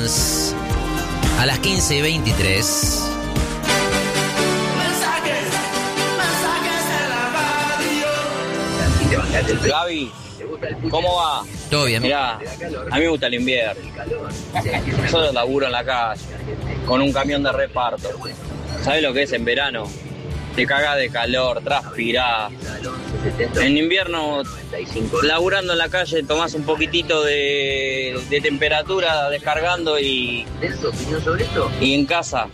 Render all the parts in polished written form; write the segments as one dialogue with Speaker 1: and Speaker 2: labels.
Speaker 1: Creedence. A las 15:23.
Speaker 2: Gaby, ¿cómo va?
Speaker 1: Todo bien.
Speaker 2: Mirá, a mí me gusta el invierno. Solo laburo en la calle, con un camión de reparto. ¿Sabes lo que es en verano? Te cagás de calor, transpirás. En invierno, laburando en la calle, tomás un poquitito de temperatura, descargando y en casa,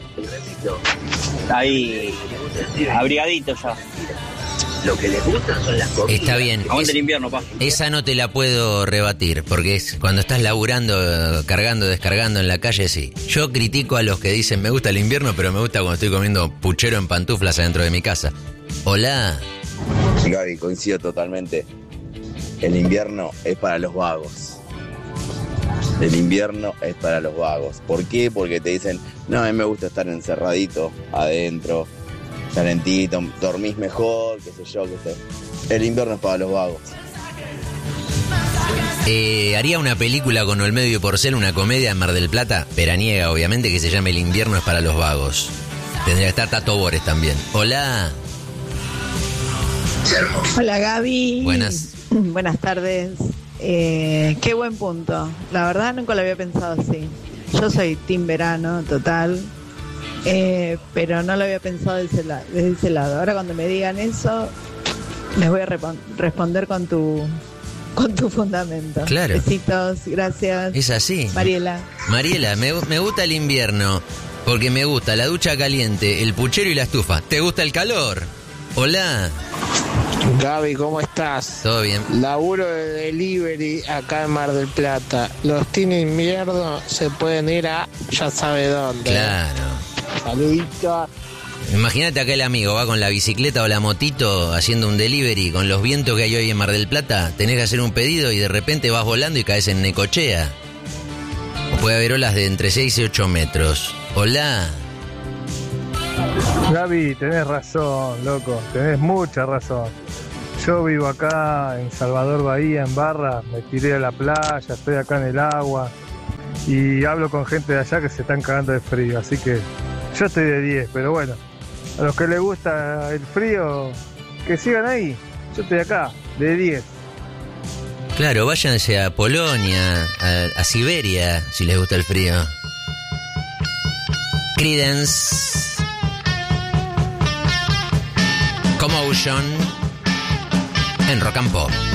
Speaker 2: ahí, abrigadito ya.
Speaker 3: Lo que les gustan son las comidas.
Speaker 1: Está bien.
Speaker 2: Aguante el invierno, pa.
Speaker 1: Esa no te la puedo rebatir, porque es cuando estás laburando, cargando, descargando en la calle, sí. Yo critico a los que dicen me gusta el invierno, pero me gusta cuando estoy comiendo puchero en pantuflas adentro de mi casa. Hola.
Speaker 4: Gaby, coincido totalmente. El invierno es para los vagos. El invierno es para los vagos. ¿Por qué? Porque te dicen, no, a mí me gusta estar encerradito adentro, calentito, dormís mejor, qué sé yo, qué sé. El invierno es para los vagos.
Speaker 1: Haría una película con Olmedo y Porcel, una comedia en Mar del Plata, veraniega obviamente, que se llame El invierno es para los vagos. Tendría que estar Tato Bores también. Hola.
Speaker 5: Hola Gaby.
Speaker 1: Buenas.
Speaker 5: Buenas tardes. Qué buen punto. La verdad nunca lo había pensado así. Yo soy team verano, total. Pero no lo había pensado desde ese lado. Ahora cuando me digan eso, les voy a responder con tu fundamento.
Speaker 1: Claro.
Speaker 5: Besitos, gracias.
Speaker 1: Es así.
Speaker 5: Mariela,
Speaker 1: me gusta el invierno porque me gusta la ducha caliente, el puchero y la estufa. ¿Te gusta el calor? Hola.
Speaker 6: Gaby, ¿cómo estás?
Speaker 1: Todo bien.
Speaker 6: Laburo de delivery acá en Mar del Plata. Los tiene invierno, se pueden ir a ya sabe dónde.
Speaker 1: Claro.
Speaker 6: Saluditos.
Speaker 1: Imagínate acá el amigo va con la bicicleta o la motito haciendo un delivery con los vientos que hay hoy en Mar del Plata. Tenés que hacer un pedido y de repente vas volando y caes en Necochea. O puede haber olas de entre 6 y 8 metros. Hola.
Speaker 7: Gaby, tenés razón, loco, tenés mucha razón. Yo vivo acá en Salvador Bahía, en Barra, me tiré a la playa, estoy acá en el agua y hablo con gente de allá que se están cagando de frío, así que yo estoy de 10, pero bueno, a los que les gusta el frío, que sigan ahí, yo estoy acá, de 10.
Speaker 1: Claro, váyanse a Polonia, a Siberia, si les gusta el frío. Creedence. Commotion en Rock and Pop.